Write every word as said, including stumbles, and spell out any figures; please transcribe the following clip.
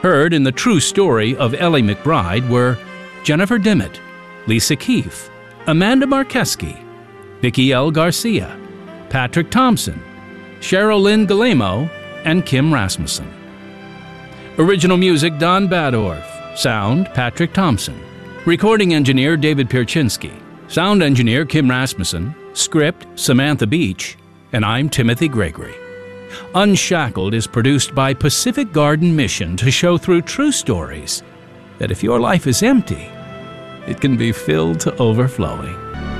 Heard in the true story of Ellie McBride were Jennifer Dimmitt, Lisa Keefe, Amanda Marquesky, Vicky L. Garcia, Patrick Thompson, Cheryl Lynn Galemo, and Kim Rasmussen. Original music Don Badorf. Sound Patrick Thompson. Recording engineer David Pierczynski. Sound engineer Kim Rasmussen. Script Samantha Beach. And I'm Timothy Gregory. Unshackled is produced by Pacific Garden Mission to show through true stories that if your life is empty, it can be filled to overflowing.